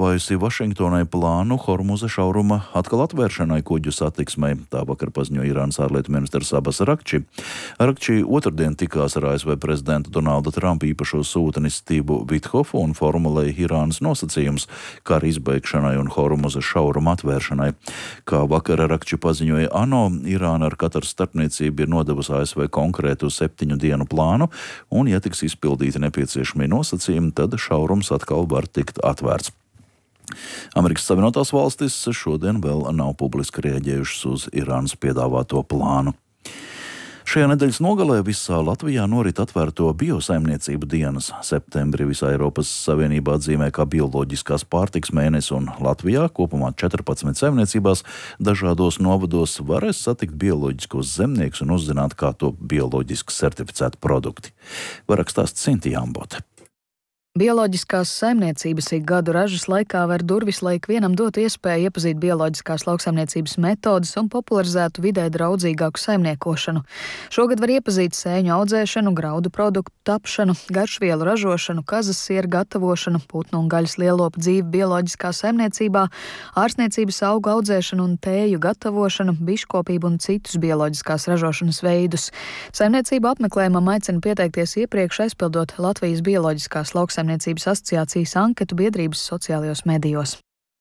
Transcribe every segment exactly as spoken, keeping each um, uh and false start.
piedāvājusi Vašingtonai plānu Hormuza šauruma atkal atvēršanai kuģu satiksmei. Tā vakar paziņoja Irānas ārlietu ministrs Abbas Arakči. Arakči otrdien tikās ar A S V prezidenta Donalda Trumpa īpašo sūtni Stīvu Vithofu un formulēja Irānas nosacījumus kara izbeigšanai un Hormuza šauruma atvēršanai. Kā vakar Arakči paziņoja ANO, Irāna ar Kataras starpniecību ir nodevusi A S V konkrētu septiņu dienu plānu, un, ja tiks izpildīti nepieciešamie nosacījumi, tad šaurums atkal var tikt atvērts. Amerikas Savienotās valstis šodien vēl nav publiski reaģējušas uz Irānas piedāvāto plānu. Šajā nedēļas nogalē visā Latvijā norit atvērto biosaimniecību dienas. Septembri visā Eiropas Savienībā atzīmē kā bioloģiskās pārtiks mēnesi, un Latvijā kopumā četrpadsmit saimniecībās dažādos novados varēs satikt bioloģiskos zemniekus un uzzināt, kā top bioloģiski certificēti produkti. Vairāk stāsta Sintīna Ambote. Bioloģiskās saimniecības ik gadu ražas laikā ver durvis, lai ikvienam dotu iespēju iepazīt bioloģiskās lauksaimniecības metodes un popularizētu vidē draudzīgāku saimniekošanu. Šogad var iepazīt sēņu audzēšanu, graudu produktu tapšanu, garšvielu ražošanu, kazas sieru gatavošanu, putnu un gaļas lielopu dzīvi bioloģiskā saimniecībā, ārstniecības augu audzēšanu un tēju gatavošanu, biškopību un citus bioloģiskās ražošanas veidus. Saimniecību apmeklējumam aicina pieteikties iepriekš, aizpildot Latvijas bioloģiskās lauksaimniecības Saimniecības asociācijas anketu biedrības sociālajos medijos.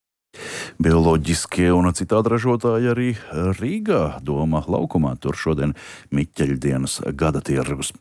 Bioloģiskie un citādi ražotāji arī Rīgā Doma laukumā. Tur šodien Miķeļdienas gada tirgus.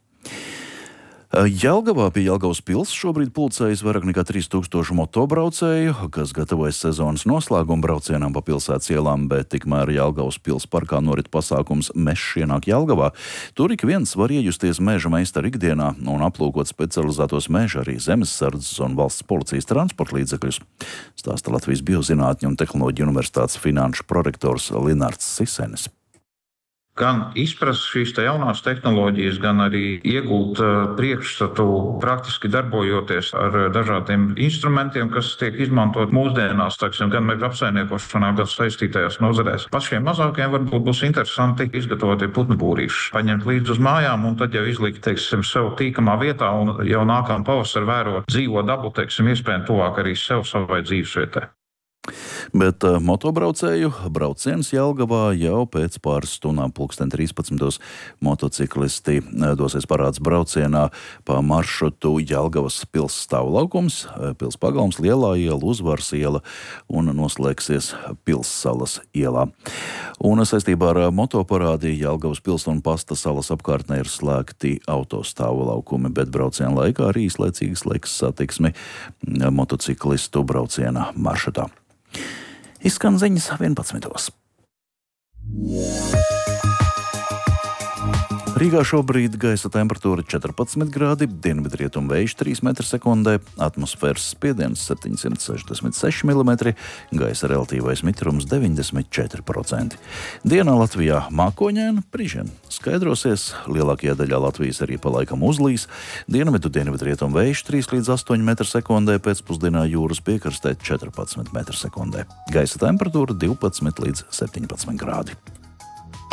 Jelgavā pie Jelgavas pils šobrīd pulcējas vairāk nekā trīs tūkstoši motobraucēju, kas gatavojas sezonas noslēguma braucienām pa pilsētas ielām, bet tikmēr Jelgavas pils parkā norit pasākums Mežs ienāk Jelgavā. Tur ik viens var iejusties meža meistara ikdienā un aplūkot specializētos meža, arī zemessardzes un valsts policijas transporta līdzekļus. Stāsta Latvijas Biozinātņu un tehnoloģiju universitātes finanšu prorektors Linards Sisenis. Gan izprast šīs te jaunās tehnoloģijas, gan arī iegūt priekšstatu praktiski darbojoties ar dažādiem instrumentiem, kas tiek izmantot mūsdienās, taksim, gan meža apsaimniekošanā, gan saistītajās nozarēs. Pašiem mazākiem varbūt būs interesanti izgatavot putnu būrīšus, paņemt līdzi uz mājām un tad jau izlikt, teiksim, sev tīkamā vietā un jau nākamā pavasarī vērot dzīvo dabu, teiksim, iespējami tuvāk arī sev savai dzīvesvietai. Bet uh, motobraucēju brauciens Jelgavā jau pēc pāris stundām pulksten trīspadsmitos motociklisti dosies parāds braucienā pa maršrutu Jelgavas pils stāvlaukums, pils pagalms, Lielā iela, Uzvaras iela un noslēgsies Pilssalas ielā. Un saistībā ar motoparādi Jelgavas pils un Pasta salas apkārtnē ir slēgti autostāvlaukumi, bet brauciena laikā arī īslaicīgi slēgs satiksmi motociklistu brauciena maršrutā. Izskan ziņas vienpadsmitos. Rīgā šobrīd gaisa temperatūra četrpadsmit grādi, dienvidrietumu vējš trīs metri sekundē, atmosfēras spiediens septiņsimt sešdesmit seši milimetri, gaisa relatīvais mitrums deviņdesmit četri procenti. Dienā Latvijā mākoņaina, brīžiem skaidrosies, lielākajā daļā Latvijas arī pa laikam uzlīs, dienvidu dienvidrietumu vējš trīs līdz astoņi metri sekundē, pēcpusdienā jūras piekrastē četrpadsmit metri sekundē. Gaisa temperatūra divpadsmit līdz septiņpadsmit grādi.